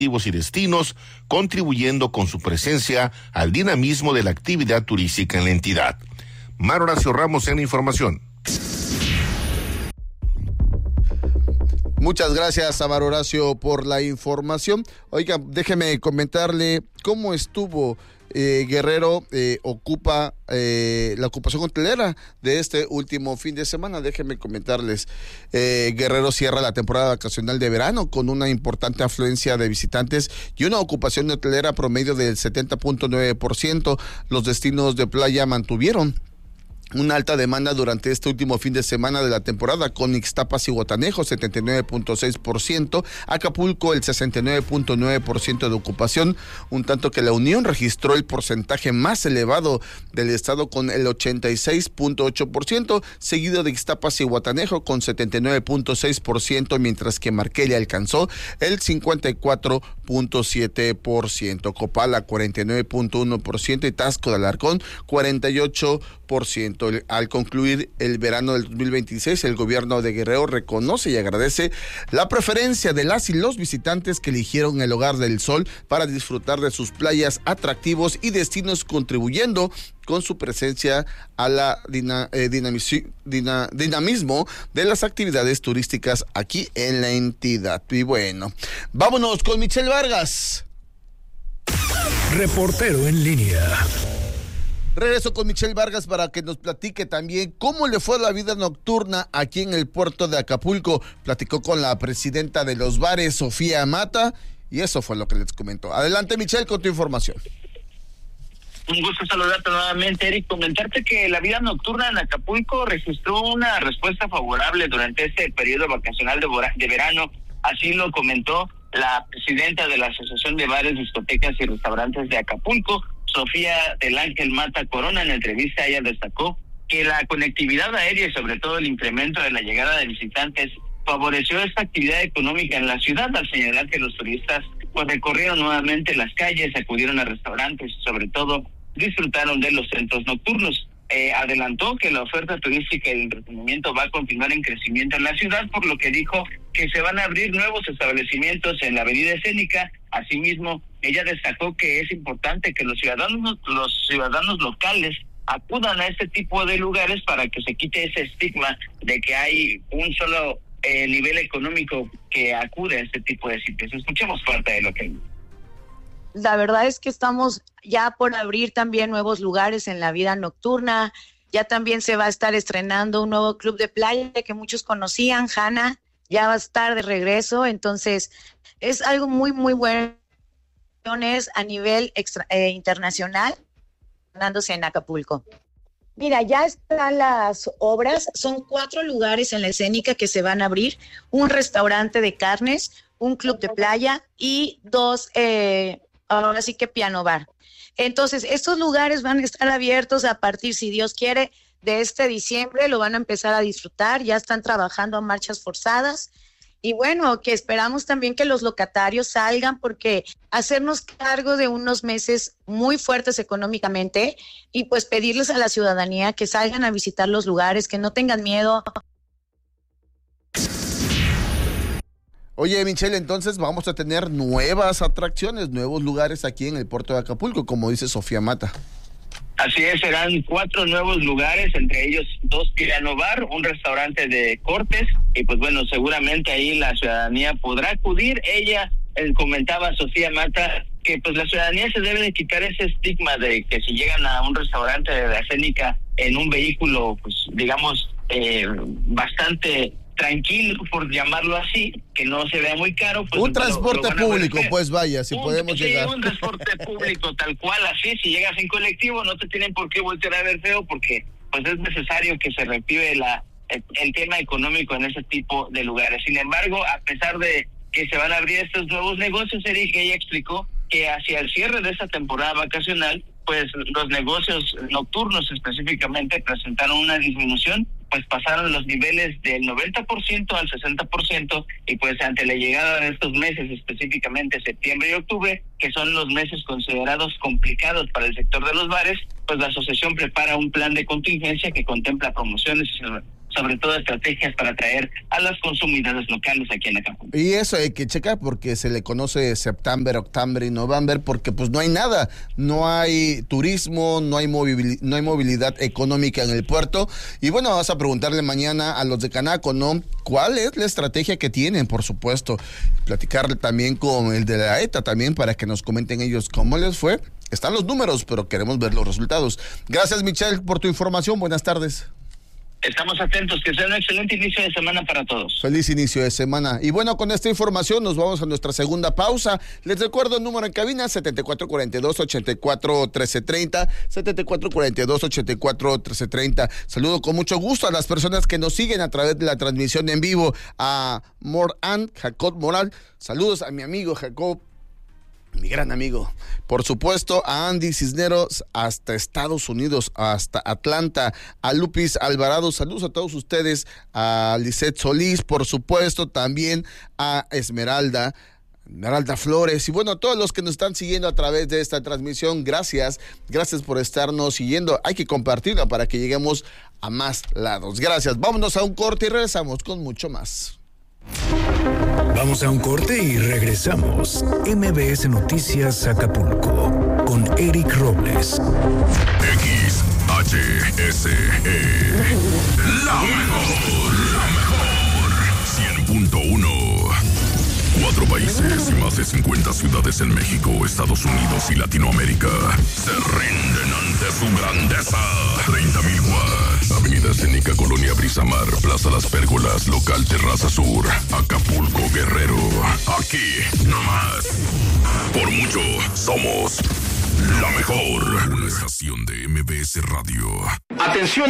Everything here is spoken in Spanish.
y destinos, contribuyendo con su presencia al dinamismo de la actividad turística en la entidad. Mar Horacio Ramos en la información. Muchas gracias a Mar Horacio por la información. Oiga, déjeme comentarle cómo estuvo Guerrero ocupa la ocupación hotelera de este último fin de semana. Déjenme comentarles, Guerrero cierra la temporada vacacional de verano con una importante afluencia de visitantes y una ocupación hotelera promedio del 70.9%. Los destinos de playa mantuvieron una alta demanda durante este último fin de semana de la temporada, con Ixtapas y Guatanejo 79.6%, Acapulco el 69.9% de ocupación, un tanto que La Unión registró el porcentaje más elevado del estado con el 86.8%, seguido de Ixtapas y Guatanejo con 79.6%, mientras que Marquelia alcanzó el 54.7%, Copala 49.1% y Taxco de Alarcón 48%. Al concluir el verano del 2026, el gobierno de Guerrero reconoce y agradece la preferencia de las y los visitantes que eligieron el Hogar del Sol para disfrutar de sus playas, atractivos y destinos, contribuyendo con su presencia a la dinamismo de las actividades turísticas aquí en la entidad. Y bueno, vámonos con Michelle Vargas. Reportero en línea. Regreso con Michelle Vargas para que nos platique también cómo le fue la vida nocturna aquí en el puerto de Acapulco. Platicó con la presidenta de los bares, Sofía Mata, y eso fue lo que les comentó. Adelante, Michelle, con tu información. Un gusto saludarte nuevamente, Eric. Comentarte que la vida nocturna en Acapulco registró una respuesta favorable durante este periodo vacacional de verano. Así lo comentó la presidenta de la Asociación de Bares, Discotecas y Restaurantes de Acapulco, Sofía del Ángel Mata Corona. En entrevista ella destacó que la conectividad aérea y sobre todo el incremento de la llegada de visitantes favoreció esta actividad económica en la ciudad, al señalar que los turistas pues recorrieron nuevamente las calles, acudieron a restaurantes y sobre todo disfrutaron de los centros nocturnos. Adelantó que la oferta turística y el entretenimiento va a continuar en crecimiento en la ciudad, por lo que dijo que se van a abrir nuevos establecimientos en la avenida Escénica. Asimismo, ella destacó que es importante que los ciudadanos locales acudan a este tipo de lugares para que se quite ese estigma de que hay un solo nivel económico que acude a este tipo de sitios. Escuchemos parte de lo que... La verdad es que estamos ya por abrir también nuevos lugares en la vida nocturna. Ya también se va a estar estrenando un nuevo club de playa que muchos conocían, Hanna, ya va a estar de regreso. Entonces, es algo muy, muy bueno a nivel internacional, dándose en Acapulco. Mira, ya están las obras, son 4 lugares en la Escénica que se van a abrir, un restaurante de carnes, un club de playa y 2, ahora sí que piano bar. Entonces, estos lugares van a estar abiertos a partir, si Dios quiere, de este diciembre, lo van a empezar a disfrutar, ya están trabajando a marchas forzadas. Y bueno, que esperamos también que los locatarios salgan, porque hacernos cargo de unos meses muy fuertes económicamente y pues pedirles a la ciudadanía que salgan a visitar los lugares, que no tengan miedo. Oye, Michelle, entonces vamos a tener nuevas atracciones, nuevos lugares aquí en el puerto de Acapulco, como dice Sofía Mata. Así es, serán 4 nuevos lugares, entre ellos 2 piano bar, un restaurante de cortes, y pues bueno, seguramente ahí la ciudadanía podrá acudir. Ella comentaba, Sofía Mata, que pues la ciudadanía se debe de quitar ese estigma de que si llegan a un restaurante de la Escénica en un vehículo, pues digamos, bastante tranquilo, por llamarlo así, que no se vea muy caro. Pues un transporte público, pues vaya, si podemos llegar. Un transporte público tal cual, así, si llegas en colectivo no te tienen por qué voltear a ver feo, porque pues es necesario que se reactive el tema económico en ese tipo de lugares. Sin embargo, a pesar de que se van a abrir estos nuevos negocios, Eric, ella explicó que hacia el cierre de esta temporada vacacional, pues los negocios nocturnos específicamente presentaron una disminución, pues pasaron los niveles del 90% al 60%, y pues ante la llegada de estos meses, específicamente septiembre y octubre, que son los meses considerados complicados para el sector de los bares, pues la asociación prepara un plan de contingencia que contempla promociones sobre todo estrategias para atraer a las comunidades locales aquí en Acapulco. Y eso hay que checar porque se le conoce September, Octubre y November porque pues no hay nada, no hay turismo, no hay movilidad económica en el puerto. Y bueno, vas a preguntarle mañana a los de Canaco, ¿no? ¿Cuál es la estrategia que tienen? Por supuesto, platicarle también con el de la ETA también para que nos comenten ellos cómo les fue. Están los números, pero queremos ver los resultados. Gracias, Michelle, por tu información. Buenas tardes. Estamos atentos, que sea un excelente inicio de semana para todos. Feliz inicio de semana. Y bueno, con esta información nos vamos a nuestra segunda pausa. Les recuerdo el número en cabina, 7442-841330, 7442-841330. Saludo con mucho gusto a las personas que nos siguen a través de la transmisión en vivo. A Jacob Moral. Saludos a mi amigo Jacob, mi gran amigo. Por supuesto, a Andy Cisneros hasta Estados Unidos, hasta Atlanta, a Lupis Alvarado, saludos a todos ustedes, a Lisette Solís, por supuesto, también a Esmeralda Flores, y bueno, a todos los que nos están siguiendo a través de esta transmisión, gracias por estarnos siguiendo. Hay que compartirla para que lleguemos a más lados. Gracias, vámonos a un corte y regresamos con mucho más. Vamos a un corte y regresamos. MBS Noticias Acapulco con Eric Robles. XHSE. La mejor. 100.1. 4 países y más de 50 ciudades en México, Estados Unidos y Latinoamérica se rinden ante su grandeza. 30,000 watts. Avenida Escénica, Colonia Brisamar, Plaza Las Pérgolas, Local Terraza Sur, Acapulco, Guerrero. Aquí, nomás. Por mucho, somos la mejor. Una estación de MBS Radio. Atención.